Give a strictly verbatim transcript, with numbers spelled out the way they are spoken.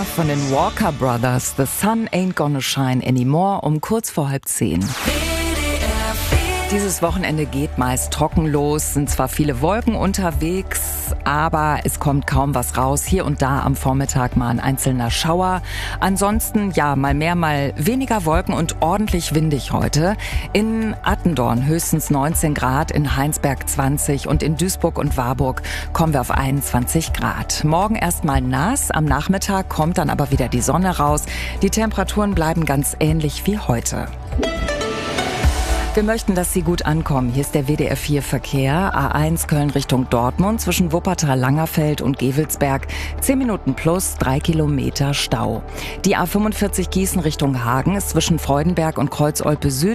von den Walker Brothers. The sun ain't gonna shine anymore um kurz vor halb zehn. Dieses Wochenende geht meist trocken los, sind zwar viele Wolken unterwegs, aber es kommt kaum was raus. Hier und da am Vormittag mal ein einzelner Schauer. Ansonsten ja, mal mehr, mal weniger Wolken und ordentlich windig heute. In Attendorn höchstens neunzehn Grad, in Heinsberg zwanzig und in Duisburg und Warburg kommen wir auf einundzwanzig Grad. Morgen erstmal nass, am Nachmittag kommt dann aber wieder die Sonne raus. Die Temperaturen bleiben ganz ähnlich wie heute. Wir möchten, dass Sie gut ankommen. Hier ist der W D R vier Verkehr. A eins Köln Richtung Dortmund zwischen Wuppertal-Langerfeld und Gevelsberg. zehn Minuten plus, drei Kilometer Stau. Die A fünfundvierzig Gießen Richtung Hagen ist zwischen Freudenberg und Kreuz-Olpe Süd